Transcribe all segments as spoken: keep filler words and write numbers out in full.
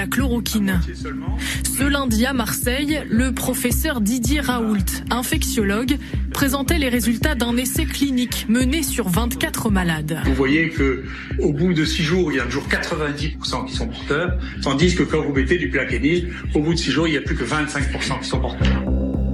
La chloroquine. Ce lundi à Marseille, le professeur Didier Raoult, infectiologue, présentait les résultats d'un essai clinique mené sur vingt-quatre malades. Vous voyez que au bout de six jours, il y a toujours quatre-vingt-dix pour cent qui sont porteurs, tandis que quand vous mettez du plaquenil, au bout de six jours, il n'y a plus que vingt-cinq pour cent qui sont porteurs.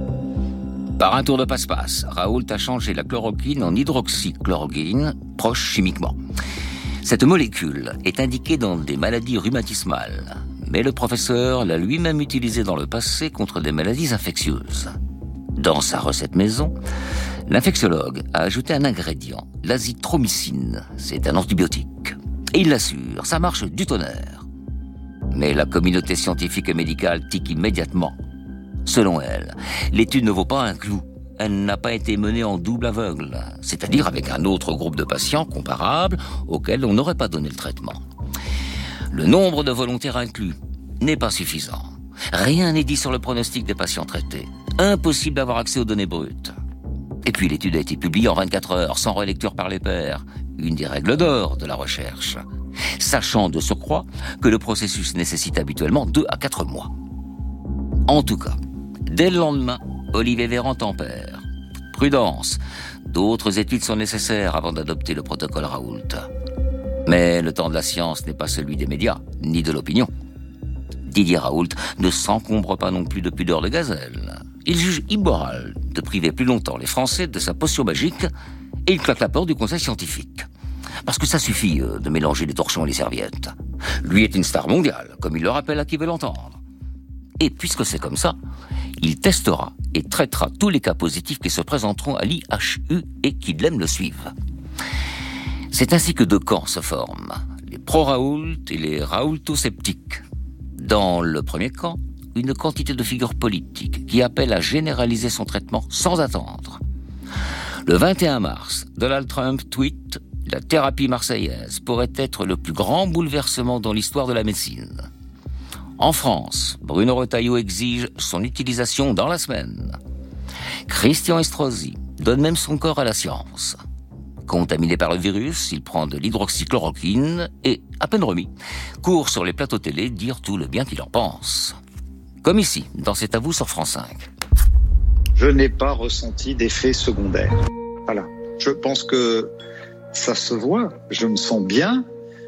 Par un tour de passe-passe, Raoult a changé la chloroquine en hydroxychloroquine, proche chimiquement. Cette molécule est indiquée dans des maladies rhumatismales, mais le professeur l'a lui-même utilisée dans le passé contre des maladies infectieuses. Dans sa recette maison, l'infectiologue a ajouté un ingrédient, l'azithromycine. C'est un antibiotique. Et il l'assure, ça marche du tonnerre. Mais la communauté scientifique et médicale tique immédiatement. Selon elle, l'étude ne vaut pas un clou. Elle n'a pas été menée en double aveugle, c'est-à-dire avec un autre groupe de patients comparable auquel on n'aurait pas donné le traitement. Le nombre de volontaires inclus n'est pas suffisant. Rien n'est dit sur le pronostic des patients traités. Impossible d'avoir accès aux données brutes. Et puis l'étude a été publiée en vingt-quatre heures, sans relecture par les pairs. Une des règles d'or de la recherche. Sachant de surcroît que le processus nécessite habituellement deux à quatre mois. En tout cas, dès le lendemain, Olivier Véran tempère. Prudence, d'autres études sont nécessaires avant d'adopter le protocole Raoult. Mais le temps de la science n'est pas celui des médias, ni de l'opinion. Didier Raoult ne s'encombre pas non plus de pudeur de gazelle. Il juge immoral de priver plus longtemps les Français de sa potion magique et il claque la porte du conseil scientifique. Parce que ça suffit de mélanger les torchons et les serviettes. Lui est une star mondiale, comme il le rappelle à qui veut l'entendre. Et puisque c'est comme ça, il testera et traitera tous les cas positifs qui se présenteront à l'I H U et qui l'aiment le suivent. C'est ainsi que deux camps se forment, les pro-Raoult et les Raoulto-sceptiques. Dans le premier camp, une quantité de figures politiques qui appellent à généraliser son traitement sans attendre. Le vingt et un mars, Donald Trump tweet « La thérapie marseillaise pourrait être le plus grand bouleversement dans l'histoire de la médecine ». En France, Bruno Retailleau exige son utilisation dans la semaine. Christian Estrosi donne même son corps à la science. Contaminé par le virus, il prend de l'hydroxychloroquine et, à peine remis, court sur les plateaux télé dire tout le bien qu'il en pense. Comme ici, dans C'est à vous sur France cinq. Je n'ai pas ressenti d'effet secondaire. Voilà. Je pense que ça se voit. Je me sens bien,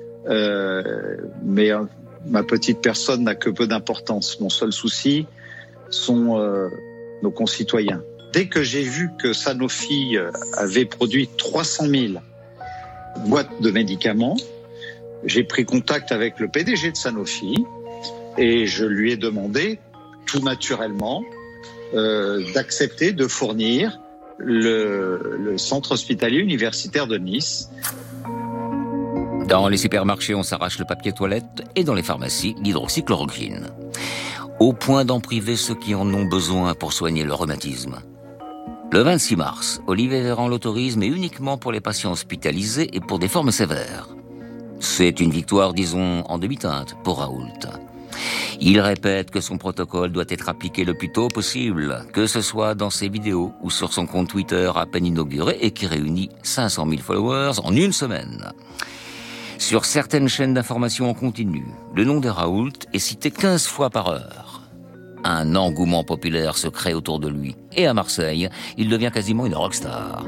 euh, mais... Ma petite personne n'a que peu d'importance. Mon seul souci sont euh, nos concitoyens. Dès que j'ai vu que Sanofi avait produit trois cent mille boîtes de médicaments, j'ai pris contact avec le P D G de Sanofi et je lui ai demandé, tout naturellement, euh, d'accepter de fournir le, le centre hospitalier universitaire de Nice. Dans les supermarchés, on s'arrache le papier toilette et dans les pharmacies, l'hydroxychloroquine. Au point d'en priver ceux qui en ont besoin pour soigner le rhumatisme. Le vingt-six mars, Olivier Véran l'autorise, mais uniquement pour les patients hospitalisés et pour des formes sévères. C'est une victoire, disons, en demi-teinte pour Raoult. Il répète que son protocole doit être appliqué le plus tôt possible, que ce soit dans ses vidéos ou sur son compte Twitter à peine inauguré et qui réunit cinq cent mille followers en une semaine. Sur certaines chaînes d'information en continu, le nom de Raoult est cité quinze fois par heure. Un engouement populaire se crée autour de lui. Et à Marseille, il devient quasiment une rockstar.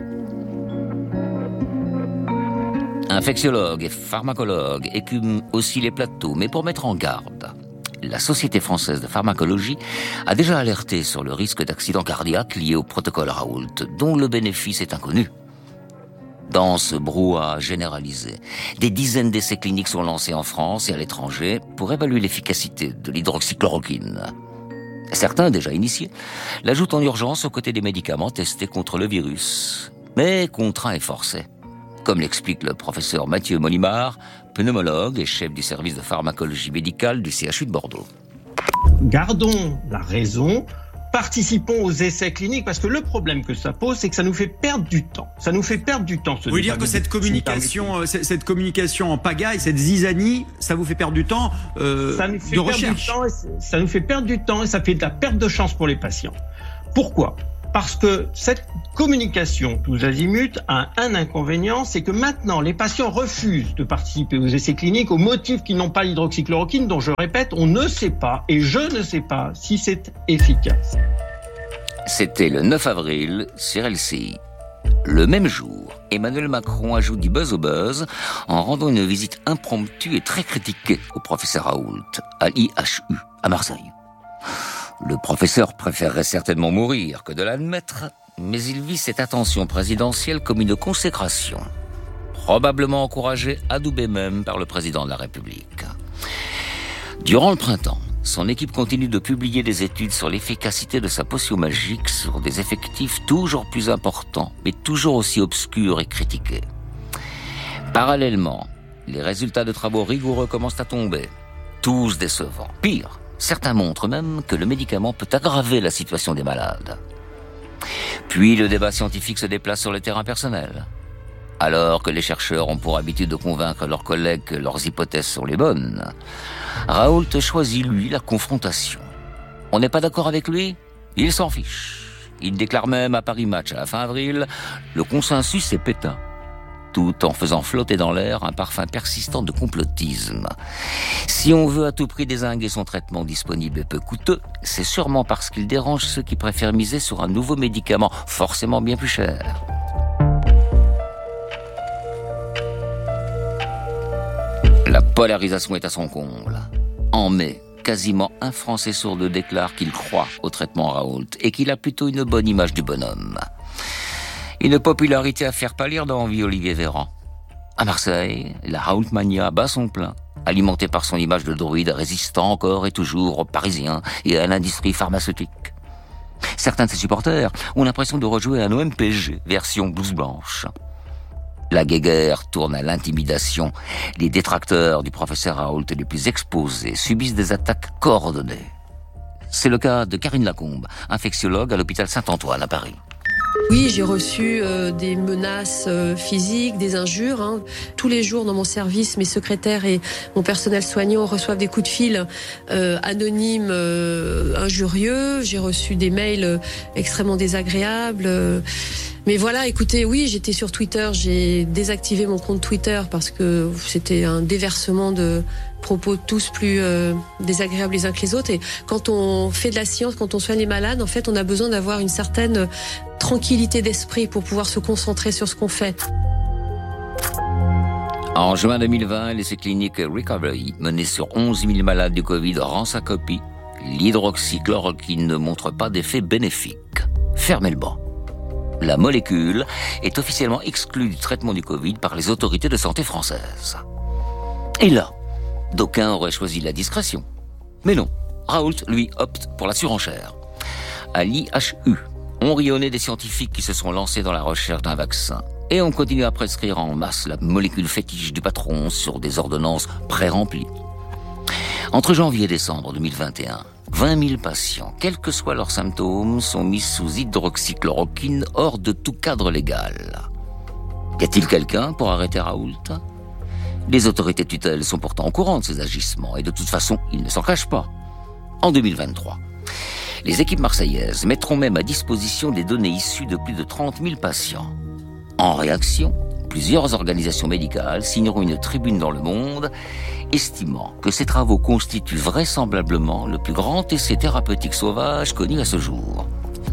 Infectiologues et pharmacologues écument aussi les plateaux, mais pour mettre en garde. La Société française de pharmacologie a déjà alerté sur le risque d'accident cardiaque lié au protocole Raoult, dont le bénéfice est inconnu. Dans ce brouhaha généralisé, des dizaines d'essais cliniques sont lancés en France et à l'étranger pour évaluer l'efficacité de l'hydroxychloroquine. Certains, déjà initiés, l'ajoutent en urgence aux côtés des médicaments testés contre le virus, mais contraints et forcés. Comme l'explique le professeur Mathieu Molimard, pneumologue et chef du service de pharmacologie médicale du C H U de Bordeaux. Gardons la raison. Participons aux essais cliniques, parce que le problème que ça pose, c'est que ça nous fait perdre du temps. Ça nous fait perdre du temps. Ce vous voulez dire que cette communication, cette communication en pagaille, cette zizanie, ça vous fait perdre du temps euh, ça nous fait de perdre recherche du temps, Ça nous fait perdre du temps et ça fait de la perte de chance pour les patients. Pourquoi ? Parce que cette communication tous azimuts a un inconvénient, c'est que maintenant les patients refusent de participer aux essais cliniques au motif qu'ils n'ont pas l'hydroxychloroquine, dont je répète, on ne sait pas, et je ne sais pas si c'est efficace. C'était le neuf avril sur L C I. Le même jour, Emmanuel Macron ajoute du buzz au buzz en rendant une visite impromptue et très critiquée au professeur Raoult à l'I H U à Marseille. Le professeur préférerait certainement mourir que de l'admettre, mais il vit cette attention présidentielle comme une consécration, probablement encouragée, adoubée même par le président de la République. Durant le printemps, son équipe continue de publier des études sur l'efficacité de sa potion magique sur des effectifs toujours plus importants, mais toujours aussi obscurs et critiqués. Parallèlement, les résultats de travaux rigoureux commencent à tomber, tous décevants. Pire, certains montrent même que le médicament peut aggraver la situation des malades. Puis le débat scientifique se déplace sur le terrain personnel. Alors que les chercheurs ont pour habitude de convaincre leurs collègues que leurs hypothèses sont les bonnes, Raoult choisit, lui, la confrontation. On n'est pas d'accord avec lui? Il s'en fiche. Il déclare même à Paris Match à la fin avril « Le consensus est pétain », tout en faisant flotter dans l'air un parfum persistant de complotisme. Si on veut à tout prix dézinguer son traitement disponible et peu coûteux, c'est sûrement parce qu'il dérange ceux qui préfèrent miser sur un nouveau médicament forcément bien plus cher. La polarisation est à son comble. En mai, quasiment un Français sur deux déclare qu'il croit au traitement Raoult et qu'il a plutôt une bonne image du bonhomme. Une popularité à faire pâlir d'envie Olivier Véran. À Marseille, la Raoultmania bat son plein, alimentée par son image de druide résistant encore et toujours aux Parisiens et à l'industrie pharmaceutique. Certains de ses supporters ont l'impression de rejouer un O M P G version blouse blanche. La guéguerre tourne à l'intimidation. Les détracteurs du professeur Raoult les plus exposés subissent des attaques coordonnées. C'est le cas de Karine Lacombe, infectiologue à l'hôpital Saint-Antoine à Paris. Oui, j'ai reçu euh, des menaces euh, physiques, des injures. Hein. Tous les jours dans mon service, mes secrétaires et mon personnel soignant reçoivent des coups de fil euh, anonymes, euh, injurieux. J'ai reçu des mails euh, extrêmement désagréables. Euh, mais voilà, écoutez, oui, j'étais sur Twitter. J'ai désactivé mon compte Twitter parce que c'était un déversement de propos tous plus euh, désagréables les uns que les autres. Et quand on fait de la science, quand on soigne les malades, en fait, on a besoin d'avoir une certaine tranquillité d'esprit pour pouvoir se concentrer sur ce qu'on fait. En juin deux mille vingt, l'essai clinique Recovery, mené sur onze mille malades du Covid, rend sa copie. L'hydroxychloroquine ne montre pas d'effet bénéfique. Fermez le banc. La molécule est officiellement exclue du traitement du Covid par les autorités de santé françaises. Et là, d'aucuns auraient choisi la discrétion. Mais non, Raoult, lui, opte pour la surenchère. À l'I H U, on rionnait des scientifiques qui se sont lancés dans la recherche d'un vaccin. Et on continue à prescrire en masse la molécule fétiche du patron sur des ordonnances pré-remplies. Entre janvier et décembre deux mille vingt et un, vingt mille patients, quels que soient leurs symptômes, sont mis sous hydroxychloroquine hors de tout cadre légal. Y a-t-il quelqu'un pour arrêter Raoult ? Les autorités tutelles sont pourtant au courant de ces agissements et de toute façon, ils ne s'en cachent pas. En deux mille vingt-trois, les équipes marseillaises mettront même à disposition des données issues de plus de trente mille patients. En réaction, plusieurs organisations médicales signeront une tribune dans Le Monde, estimant que ces travaux constituent vraisemblablement le plus grand essai thérapeutique sauvage connu à ce jour.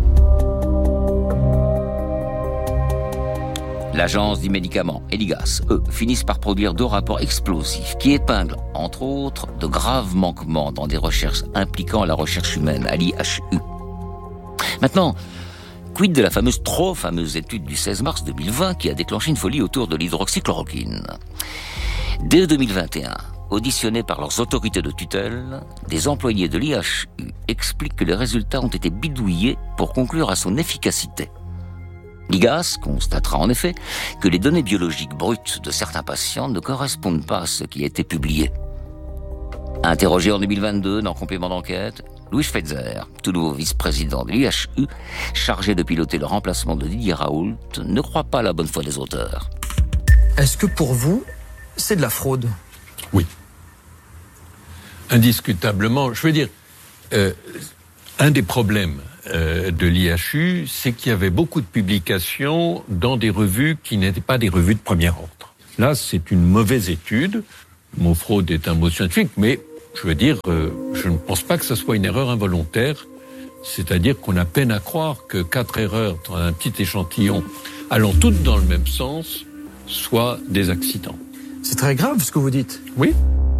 L'agence du médicament et l'I G A S, eux, finissent par produire deux rapports explosifs qui épinglent, entre autres, de graves manquements dans des recherches impliquant la recherche humaine à l'I H U. Maintenant, quid de la fameuse, trop fameuse étude du seize mars deux mille vingt qui a déclenché une folie autour de l'hydroxychloroquine? Dès deux mille vingt et un, auditionnés par leurs autorités de tutelle, des employés de l'I H U expliquent que les résultats ont été bidouillés pour conclure à son efficacité. L'I G A S constatera en effet que les données biologiques brutes de certains patients ne correspondent pas à ce qui a été publié. Interrogé en deux mille vingt-deux dans Complément d'enquête, Louis Schweitzer, tout nouveau vice-président de l'I H U, chargé de piloter le remplacement de Didier Raoult, ne croit pas à la bonne foi des auteurs. Est-ce que pour vous, c'est de la fraude ? Oui. Indiscutablement. Je veux dire, euh, Un des problèmes euh, de l'I H U, c'est qu'il y avait beaucoup de publications dans des revues qui n'étaient pas des revues de premier ordre. Là, c'est une mauvaise étude. Le mot fraude est un mot scientifique, mais je veux dire, euh, je ne pense pas que ce soit une erreur involontaire. C'est-à-dire qu'on a peine à croire que quatre erreurs dans un petit échantillon, allant toutes dans le même sens, soient des accidents. C'est très grave ce que vous dites. Oui.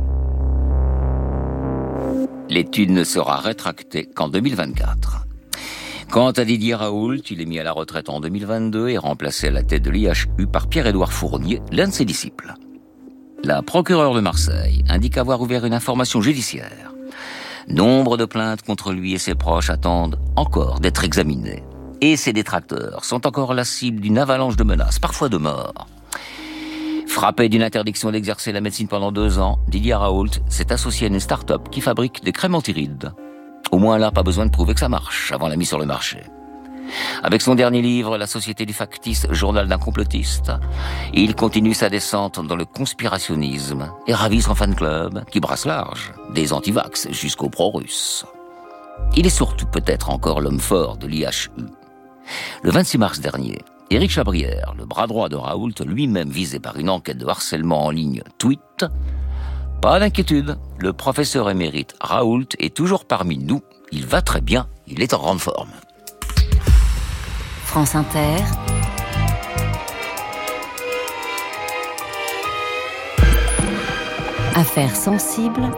L'étude ne sera rétractée qu'en deux mille vingt-quatre. Quant à Didier Raoult, il est mis à la retraite en deux mille vingt-deux et remplacé à la tête de l'I H U par Pierre-Édouard Fournier, l'un de ses disciples. La procureure de Marseille indique avoir ouvert une information judiciaire. Nombre de plaintes contre lui et ses proches attendent encore d'être examinées. Et ses détracteurs sont encore la cible d'une avalanche de menaces, parfois de mort. Frappé d'une interdiction d'exercer la médecine pendant deux ans, Didier Raoult s'est associé à une start-up qui fabrique des crèmes antirides. Au moins là, pas besoin de prouver que ça marche avant la mise sur le marché. Avec son dernier livre, La Société du factice, journal d'un complotiste, il continue sa descente dans le conspirationnisme et ravit son fan club, qui brasse large, des antivax jusqu'aux pro-russes. Il est surtout peut-être encore l'homme fort de l'I H U. Le vingt-six mars dernier, Éric Chabrière, le bras droit de Raoult, lui-même visé par une enquête de harcèlement en ligne, tweet « Pas d'inquiétude, le professeur émérite Raoult est toujours parmi nous, il va très bien, il est en grande forme. » France Inter. Affaires sensibles.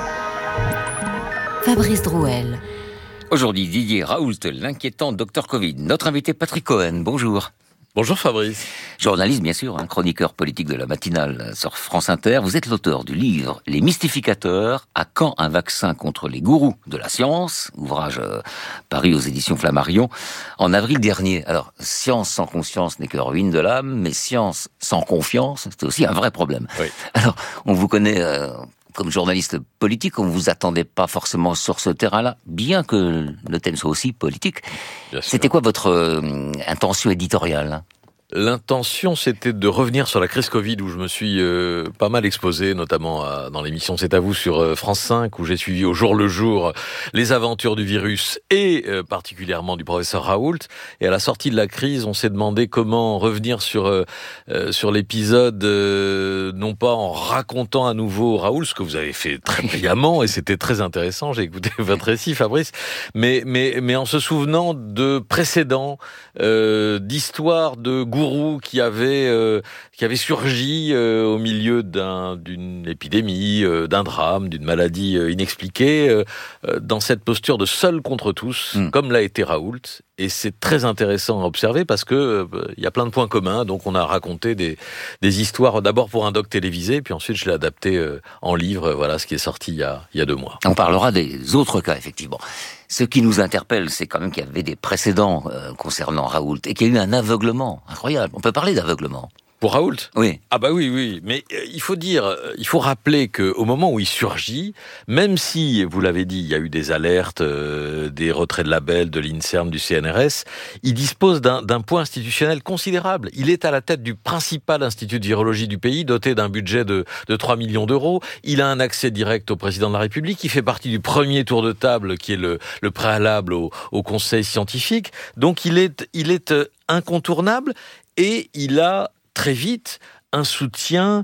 Fabrice Drouel. Aujourd'hui, Didier Raoult, l'inquiétant docteur Covid. Notre invité Patrick Cohen, bonjour. Bonjour Fabrice. Journaliste, bien sûr, un chroniqueur politique de la matinale sur France Inter. Vous êtes l'auteur du livre « Les mystificateurs, à quand un vaccin contre les gourous de la science ?» ouvrage euh, paru aux éditions Flammarion en avril dernier. Alors, science sans conscience n'est que ruine de l'âme, mais science sans confiance, c'est aussi un vrai problème. Oui. Alors, on vous connaît... Euh, Comme journaliste politique, on ne vous attendait pas forcément sur ce terrain-là, bien que le thème soit aussi politique. C'était quoi votre euh, intention éditoriale ? L'intention, c'était de revenir sur la crise Covid, où je me suis euh, pas mal exposé, notamment à, dans l'émission C'est à vous sur euh, France cinq, où j'ai suivi au jour le jour les aventures du virus et euh, particulièrement du professeur Raoult. Et à la sortie de la crise, on s'est demandé comment revenir sur euh, euh, sur l'épisode, euh, non pas en racontant à nouveau Raoult, ce que vous avez fait très brillamment, et c'était très intéressant, j'ai écouté votre récit, Fabrice, mais mais mais en se souvenant de précédents, euh, d'histoires de gourous qui avait euh, qui avait surgi euh, au milieu d'un d'une épidémie, euh, d'un drame, d'une maladie euh, inexpliquée, euh, euh, dans cette posture de seul contre tous, mmh. comme l'a été Raoult. Et c'est très intéressant à observer parce que euh, il y a plein de points communs. Donc on a raconté des des histoires d'abord pour un doc télévisé, puis ensuite je l'ai adapté euh, en livre. Voilà ce qui est sorti il y a il y a deux mois. On parlera des autres cas effectivement. Ce qui nous interpelle, c'est quand même qu'il y avait des précédents euh, concernant Raoult et qu'il y a eu un aveuglement incroyable. On peut parler d'aveuglement. Pour Raoult ? Oui. Ah bah oui, oui. Mais euh, il faut dire, euh, il faut rappeler qu'au moment où il surgit, même si, vous l'avez dit, il y a eu des alertes, euh, des retraits de labels, de l'INSERM, du C N R S, il dispose d'un, d'un poids institutionnel considérable. Il est à la tête du principal institut de virologie du pays, doté d'un budget de, de trois millions d'euros. Il a un accès direct au président de la République. Il fait partie du premier tour de table, qui est le, le préalable au, au conseil scientifique. Donc il est, il est incontournable et il a très vite un soutien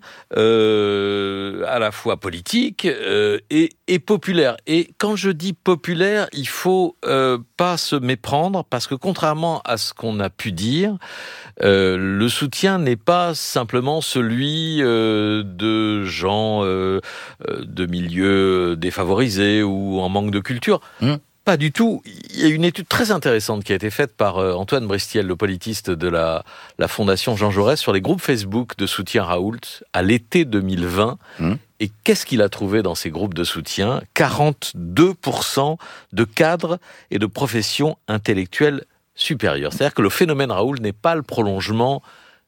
euh, à la fois politique euh, et, et populaire. Et quand je dis populaire, il faut euh, pas se méprendre parce que contrairement à ce qu'on a pu dire, euh, le soutien n'est pas simplement celui euh, de gens euh, de milieux défavorisés ou en manque de culture. Mmh. Pas du tout. Il y a une étude très intéressante qui a été faite par Antoine Bristiel, le politiste de la, la Fondation Jean Jaurès, sur les groupes Facebook de soutien Raoult à l'été deux mille vingt. Mmh. Et qu'est-ce qu'il a trouvé dans ces groupes de soutien ? quarante-deux pour cent de cadres et de professions intellectuelles supérieures. C'est-à-dire que le phénomène Raoult n'est pas le prolongement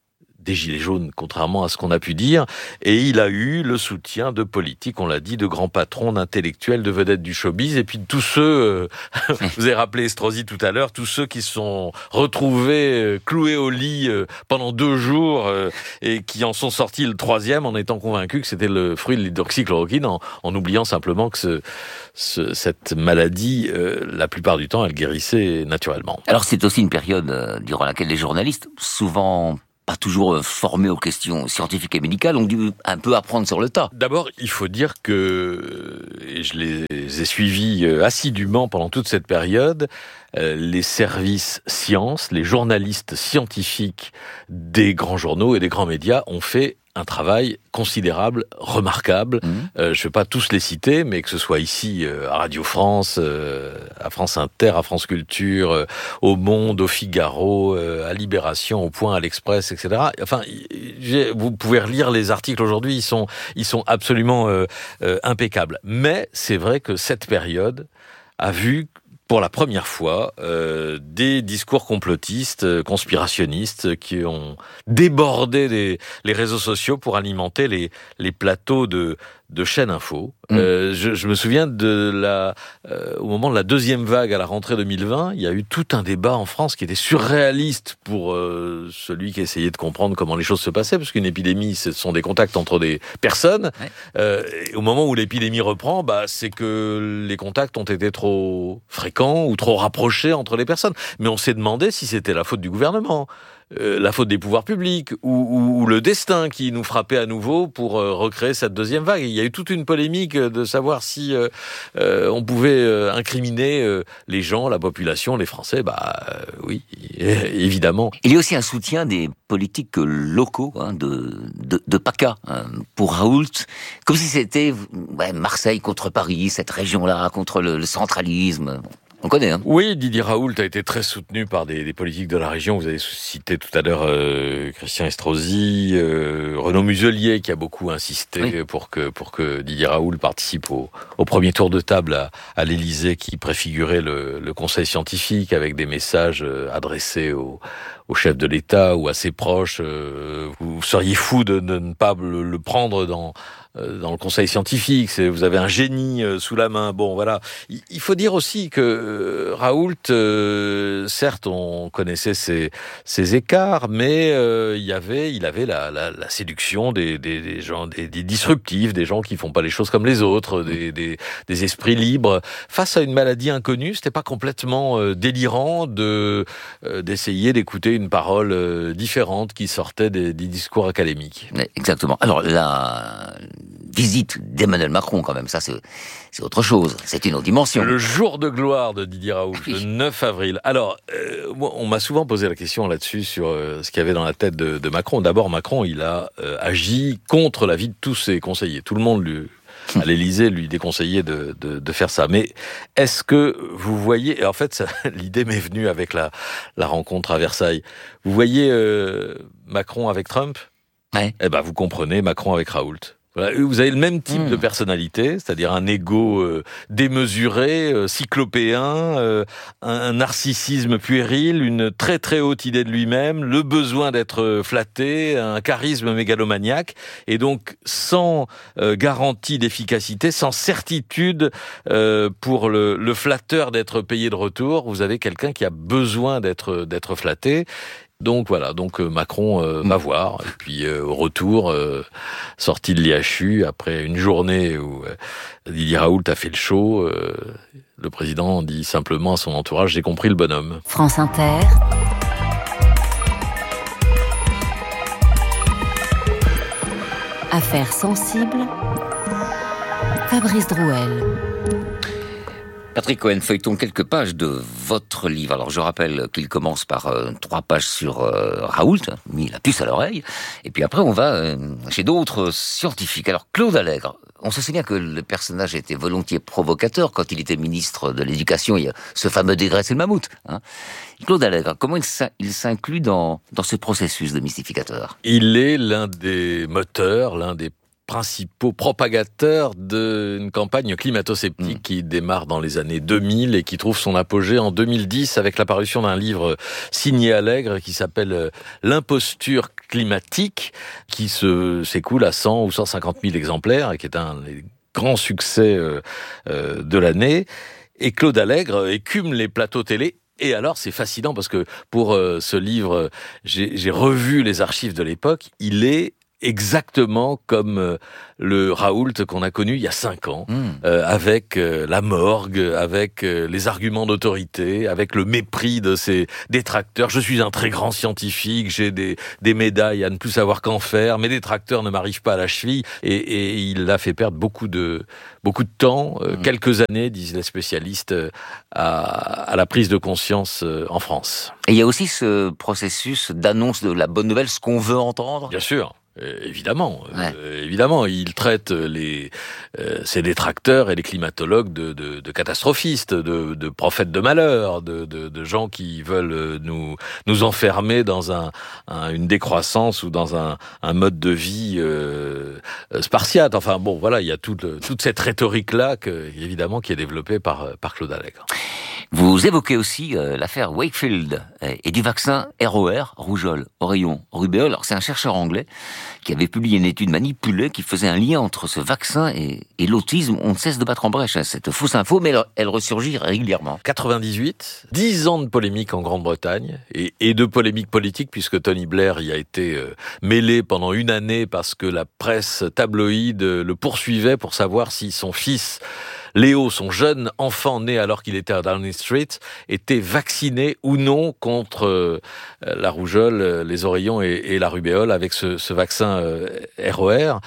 des Gilets jaunes, contrairement à ce qu'on a pu dire, et il a eu le soutien de politiques, on l'a dit, de grands patrons, d'intellectuels, de vedettes du showbiz, et puis de tous ceux, euh, vous avez rappelé Estrosi tout à l'heure, tous ceux qui se sont retrouvés euh, cloués au lit euh, pendant deux jours, euh, et qui en sont sortis le troisième en étant convaincus que c'était le fruit de l'hydroxychloroquine, en, en oubliant simplement que ce, ce, cette maladie, euh, la plupart du temps, elle guérissait naturellement. Alors c'est aussi une période euh, durant laquelle les journalistes, souvent pas toujours formés aux questions scientifiques et médicales, ont dû un peu apprendre sur le tas. D'abord, il faut dire que, et je les ai suivis assidûment pendant toute cette période, les services sciences, les journalistes scientifiques des grands journaux et des grands médias ont fait un travail considérable, remarquable. Mmh. Euh, je ne vais pas tous les citer, mais que ce soit ici euh, à Radio France, euh, à France Inter, à France Culture, euh, au Monde, au Figaro, euh, à Libération, au Point, à l'Express, et cetera. Enfin, j'ai, vous pouvez relire les articles aujourd'hui, ils sont, ils sont absolument euh, euh, impeccables. Mais c'est vrai que cette période a vu pour la première fois, euh, des discours complotistes, euh, conspirationnistes, qui ont débordé les, les réseaux sociaux pour alimenter les, les plateaux de, de chaînes info. Mmh. Euh, je, je me souviens de la, euh, au moment de la deuxième vague à la rentrée deux mille vingt, il y a eu tout un débat en France qui était surréaliste pour euh, celui qui essayait de comprendre comment les choses se passaient, parce qu'une épidémie, ce sont des contacts entre des personnes. Ouais. Euh, et au moment où l'épidémie reprend, bah, c'est que les contacts ont été trop fréquents ou trop rapprochés entre les personnes. Mais on s'est demandé si c'était la faute du gouvernement, euh, la faute des pouvoirs publics ou, ou, ou le destin qui nous frappait à nouveau pour euh, recréer cette deuxième vague. Il y a eu toute une polémique de savoir si euh, euh, on pouvait euh, incriminer euh, les gens, la population, les Français. Bah euh, oui, évidemment. Il y a aussi un soutien des politiques locaux, hein, de, de, de PACA, hein, pour Raoult, comme si c'était ouais, Marseille contre Paris, cette région-là contre le, le centralisme. On connaît, hein. Oui, Didier Raoult a été très soutenu par des, des politiques de la région. Vous avez cité tout à l'heure euh, Christian Estrosi, euh, Renaud Muselier qui a beaucoup insisté oui. pour que pour que Didier Raoult participe au, au premier tour de table à, à l'Élysée, qui préfigurait le, le conseil scientifique avec des messages adressés au, au chef de l'État ou à ses proches. Euh, vous seriez fou de, de ne pas le, le prendre dans dans le conseil scientifique, c'est, vous avez un génie euh, sous la main. Bon, voilà. Il, il faut dire aussi que euh, Raoult, euh, certes, on connaissait ses, ses écarts, mais euh, il y avait, il avait la, la, la séduction des, des, des gens, des, des disruptifs, des gens qui font pas les choses comme les autres, des, des, des esprits libres. Face à une maladie inconnue, c'était pas complètement euh, délirant de euh, d'essayer d'écouter une parole euh, différente qui sortait des, des discours académiques. Exactement. Alors la visite d'Emmanuel Macron, quand même, ça c'est, c'est autre chose, c'est une autre dimension. Le jour de gloire de Didier Raoult, oui. Le neuf avril. Alors, euh, on m'a souvent posé la question là-dessus sur euh, ce qu'il y avait dans la tête de, de Macron. D'abord, Macron, il a euh, agi contre l'avis de tous ses conseillers. Tout le monde lui... à l'Élysée, lui déconseillait de, de, de faire ça. Mais est-ce que vous voyez, et en fait, ça, l'idée m'est venue avec la, la rencontre à Versailles. Vous voyez euh, Macron avec Trump ? Ouais. Eh ben, vous comprenez Macron avec Raoult. Voilà, vous avez le même type mmh. de personnalité, c'est-à-dire un ego euh, démesuré, euh, cyclopéen, euh, un, un narcissisme puéril, une très très haute idée de lui-même, le besoin d'être flatté, un charisme mégalomaniaque, et donc sans euh, garantie d'efficacité, sans certitude euh, pour le, le flatteur d'être payé de retour, vous avez quelqu'un qui a besoin d'être d'être flatté. Donc voilà, donc euh, Macron euh, va voir, et puis euh, au retour, euh, sorti de l'I H U, après une journée où euh, Didier Raoult a fait le show, euh, le président dit simplement à son entourage « J'ai compris le bonhomme ». France Inter. Affaires sensibles. Fabrice Drouel. Patrick Cohen, feuilletons quelques pages de votre livre. Alors je rappelle qu'il commence par euh, trois pages sur euh, Raoult, mis la puce à l'oreille, et puis après on va euh, chez d'autres scientifiques. Alors Claude Allègre, on se souvient que le personnage était volontiers provocateur quand il était ministre de l'Éducation, il y a ce fameux dégraisser le mammouth. Hein. Claude Allègre, comment il s'inclut dans, dans ce processus de mystificateur ? Il est l'un des moteurs, l'un des principaux propagateurs d'une campagne climato-sceptique mmh. qui démarre dans les années deux mille et qui trouve son apogée en deux mille dix avec l'apparition d'un livre signé Allègre qui s'appelle L'imposture climatique, qui se, s'écoule à cent ou cent cinquante mille exemplaires et qui est un des grands succès euh, euh, de l'année. Et Claude Allègre écume les plateaux télé. Et alors, c'est fascinant parce que pour euh, ce livre, j'ai, j'ai revu les archives de l'époque. Il est exactement comme euh, le Raoult qu'on a connu il y a cinq ans, mmh. euh, avec euh, la morgue, avec euh, les arguments d'autorité, avec le mépris de ses détracteurs. Je suis un très grand scientifique, j'ai des, des médailles à ne plus savoir qu'en faire, mes détracteurs ne m'arrivent pas à la cheville. Et, et il a fait perdre beaucoup de, beaucoup de temps, euh, mmh. quelques années, disent les spécialistes, euh, à, à la prise de conscience euh, en France. Et il y a aussi ce processus d'annonce de la bonne nouvelle, ce qu'on veut entendre. Bien sûr. Euh, évidemment, ouais. euh, évidemment, il traite les euh, ses détracteurs et les climatologues de, de, de catastrophistes, de, de prophètes de malheur, de, de, de gens qui veulent nous nous enfermer dans un, un une décroissance ou dans un, un mode de vie euh, spartiate. Enfin bon, voilà, il y a toute toute cette rhétorique là, que, évidemment, qui est développée par par Claude Allègre. Vous évoquez aussi euh, l'affaire Wakefield et du vaccin R O R, rougeole, oreillon, rubéole. Alors c'est un chercheur anglais qui avait publié une étude manipulée qui faisait un lien entre ce vaccin et, et l'autisme. On ne cesse de battre en brèche hein, cette fausse info, mais elle, elle ressurgit régulièrement. quatre-vingt-dix-huit, dix ans de polémique en Grande-Bretagne et, et de polémique politique puisque Tony Blair y a été euh, mêlé pendant une année parce que la presse tabloïde le poursuivait pour savoir si son fils Léo, son jeune enfant né alors qu'il était à Downing Street, était vacciné ou non contre euh, la rougeole, les oreillons et, et la rubéole avec ce, ce vaccin euh, R O R.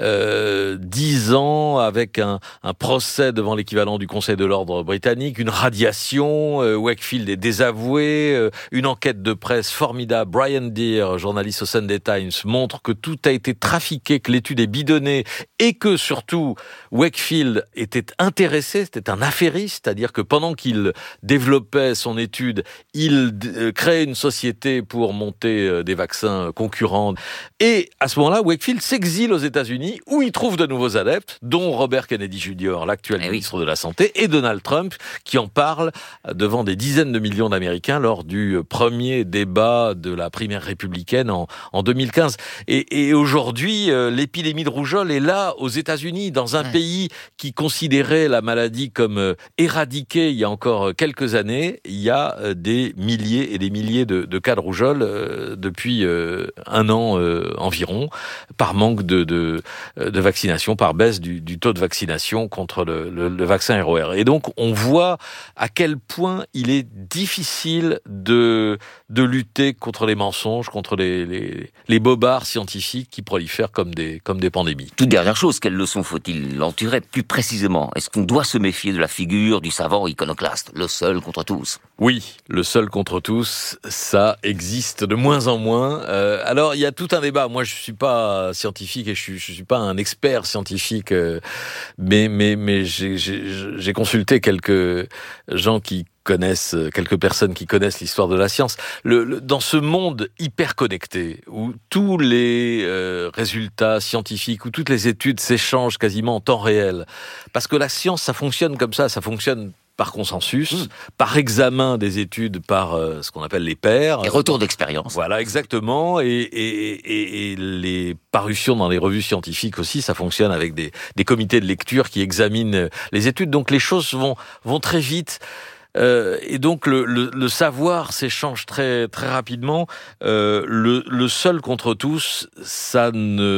Euh, dix ans avec un, un procès devant l'équivalent du Conseil de l'ordre britannique, une radiation, euh, Wakefield est désavoué, euh, une enquête de presse formidable. Brian Deere, journaliste au Sunday Times, montre que tout a été trafiqué, que l'étude est bidonnée et que surtout Wakefield était intéressé Intéressé, c'était un affairiste, c'est-à-dire que pendant qu'il développait son étude, il d- créait une société pour monter euh, des vaccins concurrents. Et à ce moment-là, Wakefield s'exile aux États-Unis, où il trouve de nouveaux adeptes, dont Robert Kennedy junior, l'actuel eh ministre oui. de la Santé, et Donald Trump, qui en parle devant des dizaines de millions d'Américains lors du premier débat de la primaire républicaine en, en deux mille quinze. Et, et aujourd'hui, euh, l'épidémie de rougeole est là, aux États-Unis, dans un ouais. pays qui considérait la maladie comme euh, éradiquée il y a encore quelques années. Il y a euh, des milliers et des milliers de, de cas de rougeole euh, depuis euh, un an euh, environ, par manque de, de, de vaccination, par baisse du, du taux de vaccination contre le, le, le vaccin R O R. Et donc, on voit à quel point il est difficile de, de lutter contre les mensonges, contre les, les, les bobards scientifiques qui prolifèrent comme des, comme des pandémies. Toute dernière chose, quelle leçon faut-il en tirer plus précisément ? Est-ce qu'on doit se méfier de la figure du savant iconoclaste, le seul contre tous ? Oui, le seul contre tous, ça existe de moins en moins. Euh, alors, il y a tout un débat. Moi, je suis pas scientifique et je suis, je suis pas un expert scientifique, euh, mais mais mais j'ai, j'ai, j'ai consulté quelques gens qui connaissent, quelques personnes qui connaissent l'histoire de la science. Le, le, dans ce monde hyper connecté, où tous les euh, résultats scientifiques, où toutes les études s'échangent quasiment en temps réel, parce que la science, ça fonctionne comme ça, ça fonctionne par consensus, mmh. par examen des études par euh, ce qu'on appelle les pairs. Et retour d'expérience. Voilà, exactement. Et, et, et, et les parutions dans les revues scientifiques aussi, ça fonctionne avec des, des comités de lecture qui examinent les études. Donc les choses vont, vont très vite. Euh, et donc le, le, le savoir s'échange très très rapidement. Euh, le, le seul contre tous, ça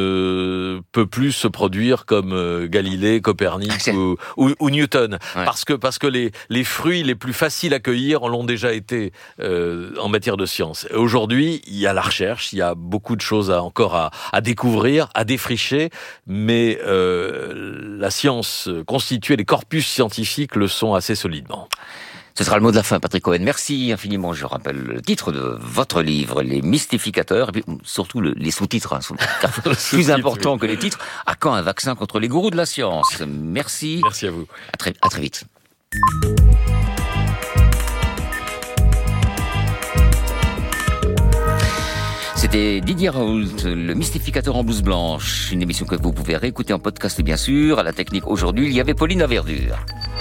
ne peut plus se produire comme euh, Galilée, Copernic ou, ou, ou Newton, ouais. parce que parce que les les fruits les plus faciles à cueillir l'ont déjà été euh, en matière de science. Et aujourd'hui, il y a la recherche, il y a beaucoup de choses à, encore à, à découvrir, à défricher, mais euh, la science constituée, les corpus scientifiques le sont assez solidement. Ce sera le mot de la fin, Patrick Cohen. Merci infiniment. Je rappelle le titre de votre livre, Les Mystificateurs, et puis surtout le, les sous-titres, hein, sont plus importants que les titres. À quand un vaccin contre les gourous de la science ? Merci. Merci à vous. À très, à très vite. C'était C'était Didier Raoult, le mystificateur en blouse blanche. Une émission que vous pouvez réécouter en podcast, bien sûr. À la technique aujourd'hui, il y avait Pauline Laverdure.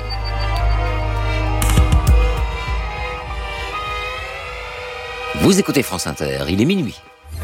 Vous écoutez France Inter, il est minuit.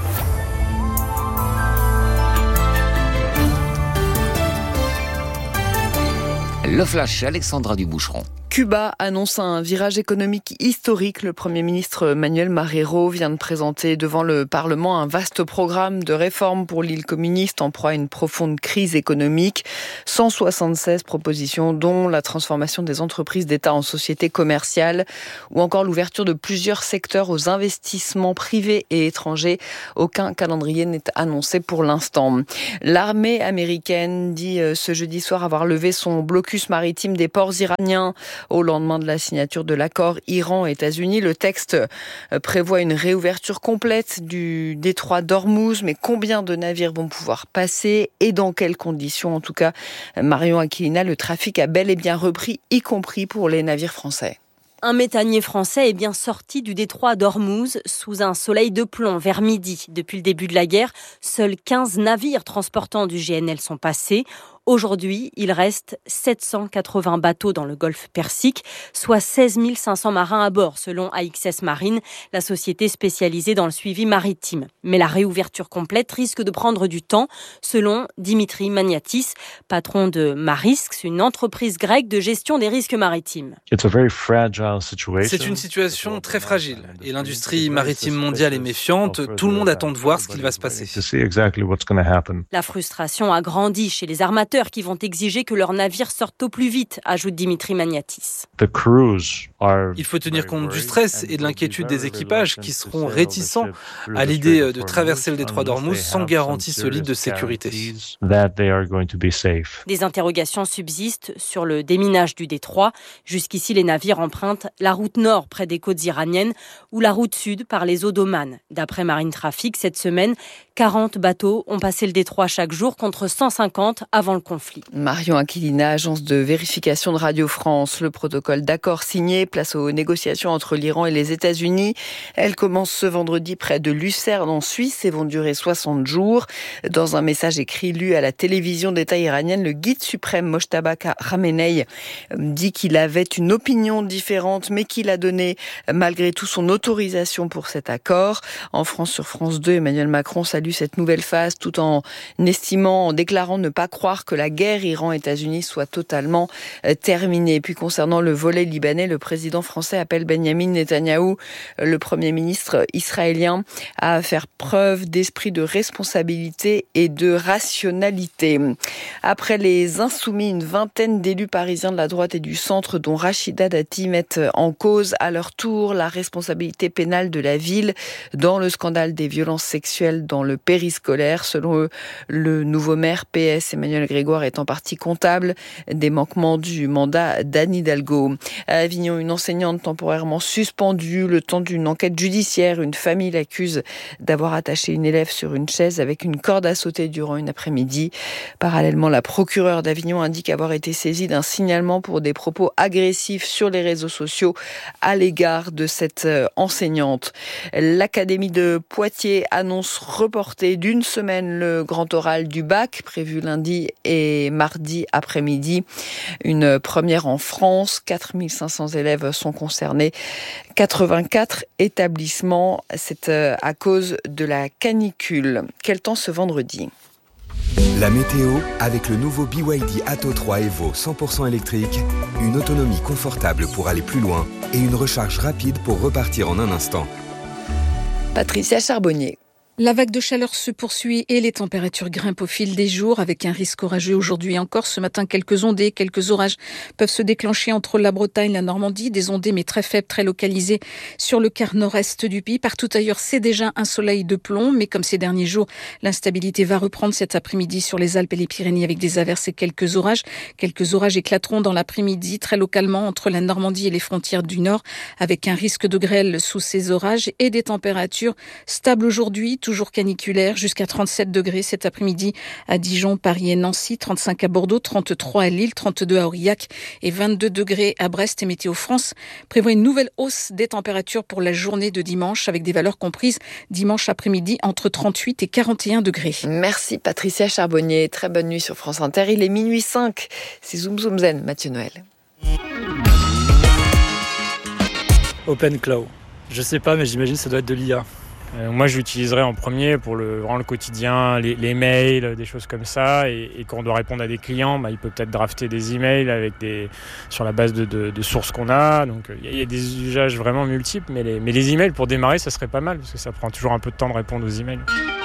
Le flash, Alexandra Duboucheron. Cuba annonce un virage économique historique. Le Premier ministre Manuel Marrero vient de présenter devant le Parlement un vaste programme de réformes pour l'île communiste en proie à une profonde crise économique. cent soixante-seize propositions, dont la transformation des entreprises d'État en sociétés commerciales ou encore l'ouverture de plusieurs secteurs aux investissements privés et étrangers. Aucun calendrier n'est annoncé pour l'instant. L'armée américaine dit ce jeudi soir avoir levé son blocus maritime des ports iraniens au lendemain de la signature de l'accord Iran-États-Unis. Le texte prévoit une réouverture complète du détroit d'Ormuz, mais combien de navires vont pouvoir passer et dans quelles conditions? En tout cas, Marion Aquilina, le trafic a bel et bien repris, y compris pour les navires français. Un méthanier français est bien sorti du détroit d'Ormuz sous un soleil de plomb vers midi. Depuis le début de la guerre, seuls quinze navires transportant du G N L sont passés. Aujourd'hui, il reste sept cent quatre-vingts bateaux dans le golfe Persique, soit seize mille cinq cents marins à bord, selon A X S Marine, la société spécialisée dans le suivi maritime. Mais la réouverture complète risque de prendre du temps, selon Dimitri Magnatis, patron de Marisks, une entreprise grecque de gestion des risques maritimes. C'est une situation très fragile et l'industrie maritime mondiale est méfiante. Tout le monde attend de voir ce qu'il va se passer. La frustration a grandi chez les armateurs qui vont exiger que leurs navires sortent au plus vite, ajoute Dimitri Magnatis. Il faut tenir compte du stress et de l'inquiétude des équipages qui seront réticents à l'idée de traverser le détroit d'Ormuz sans garantie solide de sécurité. Des interrogations subsistent sur le déminage du détroit. Jusqu'ici, les navires empruntent la route nord près des côtes iraniennes ou la route sud par les eaux d'Oman. D'après Marine Traffic, cette semaine, quarante bateaux ont passé le détroit chaque jour contre cent cinquante avant le conflit. Marion Aquilina, agence de vérification de Radio France. Le protocole d'accord signé, place aux négociations entre l'Iran et les États-Unis. Elles commencent ce vendredi près de Lucerne en Suisse et vont durer soixante jours. Dans un message écrit lu à la télévision d'État iranienne, le guide suprême Mojtaba Khamenei dit qu'il avait une opinion différente, mais qu'il a donné malgré tout son autorisation pour cet accord. En France, sur France deux, Emmanuel Macron salue cette nouvelle phase tout en estimant, en déclarant ne pas croire que la guerre Iran-États-Unis soit totalement terminée. Puis concernant le volet libanais, le président français appelle Benyamin Netanyahou, le premier ministre israélien, à faire preuve d'esprit de responsabilité et de rationalité. Après les insoumis, une vingtaine d'élus parisiens de la droite et du centre, dont Rachida Dati, mettent en cause à leur tour la responsabilité pénale de la ville dans le scandale des violences sexuelles dans le périscolaire. Selon eux, le nouveau maire P S, Emmanuel Grégoire, est en partie comptable des manquements du mandat d'Anne Hidalgo. À Avignon, une enseignante temporairement suspendue le temps d'une enquête judiciaire. Une famille l'accuse d'avoir attaché une élève sur une chaise avec une corde à sauter durant une après-midi. Parallèlement, la procureure d'Avignon indique avoir été saisie d'un signalement pour des propos agressifs sur les réseaux sociaux à l'égard de cette enseignante. L'Académie de Poitiers annonce reporter d'une semaine le grand oral du bac, prévu lundi et mardi après-midi. Une première en France, quatre mille cinq cents élèves sont concernés, quatre-vingt-quatre établissements. C'est à cause de la canicule. Quel temps ce vendredi ? La météo avec le nouveau B Y D Atto trois Evo cent pour cent électrique, une autonomie confortable pour aller plus loin et une recharge rapide pour repartir en un instant. Patricia Charbonnier. La vague de chaleur se poursuit et les températures grimpent au fil des jours avec un risque orageux aujourd'hui encore. Ce matin, quelques ondées, quelques orages peuvent se déclencher entre la Bretagne et la Normandie. Des ondées mais très faibles, très localisées sur le quart nord-est du pays. Partout ailleurs, c'est déjà un soleil de plomb. Mais comme ces derniers jours, l'instabilité va reprendre cet après-midi sur les Alpes et les Pyrénées avec des averses et quelques orages. Quelques orages éclateront dans l'après-midi très localement entre la Normandie et les frontières du nord avec un risque de grêle sous ces orages et des températures stables aujourd'hui. toujours caniculaire, jusqu'à trente-sept degrés cet après-midi à Dijon, Paris et Nancy, trente-cinq à Bordeaux, trente-trois à Lille, trente-deux à Aurillac et vingt-deux degrés à Brest. Et Météo France prévoit une nouvelle hausse des températures pour la journée de dimanche avec des valeurs comprises dimanche après-midi entre trente-huit et quarante et un degrés. Merci Patricia Charbonnier. Très bonne nuit sur France Inter. Il est minuit cinq. C'est Zoom Zoom Zen, Mathieu Noël. Open Cloud. Je sais pas, mais j'imagine que ça doit être de l'I A. Euh, moi, j'utiliserais en premier pour le, vraiment le quotidien, les, les mails, des choses comme ça. Et, et quand on doit répondre à des clients, bah, il peut peut-être drafter des emails avec des, sur la base de, de, de sources qu'on a. Donc, il y, y a des usages vraiment multiples. Mais les, mais les emails, pour démarrer, ça serait pas mal parce que ça prend toujours un peu de temps de répondre aux emails.